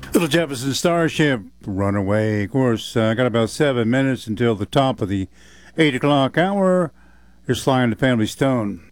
Little Jefferson Starship, Runaway. Of course, got about 7 minutes until the top of the 8 o'clock hour. You're Sly and the Family Stone.